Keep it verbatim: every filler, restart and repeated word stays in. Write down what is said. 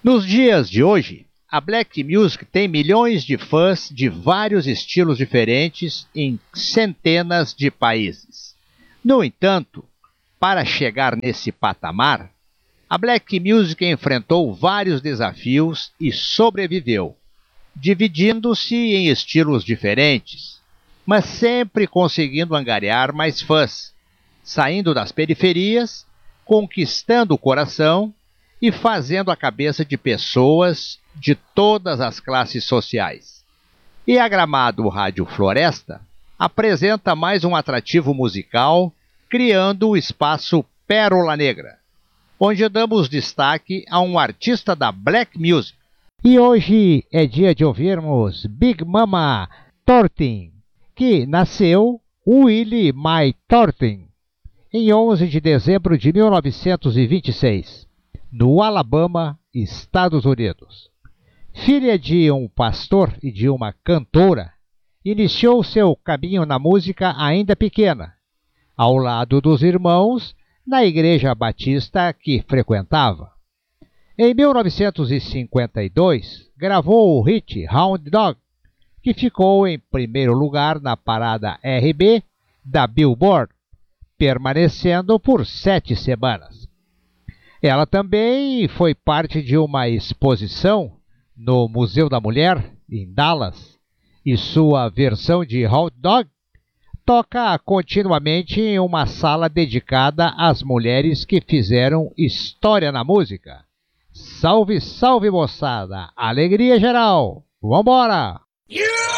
Nos dias de hoje, a Black Music tem milhões de fãs de vários estilos diferentes em centenas de países. No entanto, para chegar nesse patamar, a Black Music enfrentou vários desafios e sobreviveu, dividindo-se em estilos diferentes, mas sempre conseguindo angariar mais fãs, saindo das periferias, conquistando o coração e fazendo a cabeça de pessoas de todas as classes sociais. E a Gramado Rádio Floresta apresenta mais um atrativo musical, criando o espaço Pérola Negra, onde damos destaque a um artista da Black Music. E hoje é dia de ouvirmos Big Mama Thornton, que nasceu Willie Mae Thornton em onze de dezembro de mil novecentos e vinte e seis, no Alabama, Estados Unidos. Filha de um pastor e de uma cantora, iniciou seu caminho na música ainda pequena, ao lado dos irmãos, na igreja batista que frequentava. Em mil novecentos e cinquenta e dois, gravou o hit Hound Dog, que ficou em primeiro lugar na parada R B da Billboard, permanecendo por sete semanas. Ela também foi parte de uma exposição no Museu da Mulher, em Dallas, e sua versão de Hound Dog toca continuamente em uma sala dedicada às mulheres que fizeram história na música. Salve, salve, moçada! Alegria geral! Vambora! Yeah!